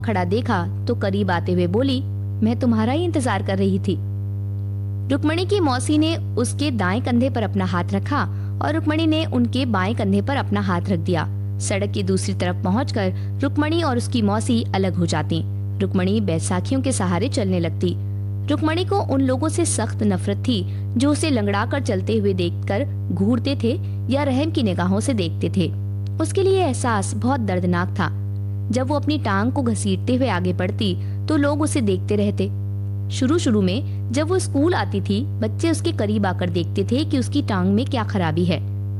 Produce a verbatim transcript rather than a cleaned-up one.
खड़ा देखा तो करीब आते हुए बोली, मैं तुम्हारा ही इंतजार कर रही थी। रुक्मणी की मौसी ने उसके दाएं कंधे पर अपना हाथ रखा और रुक्मणी ने उनके बाएं कंधे पर अपना हाथ रख दिया। सड़क की दूसरी तरफ पहुंचकर रुक्मणी और उसकी मौसी अलग हो जाती। रुक्मणी बैसाखियों के सहारे चलने लगती। रुक्मणी को उन लोगों से सख्त नफरत थी जो उसे लंगड़ाकर चलते हुए देखकर घूरते थे या रहम की निगाहों से देखते थे। उसके लिए एहसास बहुत दर्दनाक था। जब वो अपनी टांग को घसीटते हुए आगे बढ़ती तो लोग उसे देखते रहते। शुरू शुरू में जब वो स्कूल आती थी, बच्चे उसके करीब आकर देखते थे कि उसकी टांग में क्या खराबी है।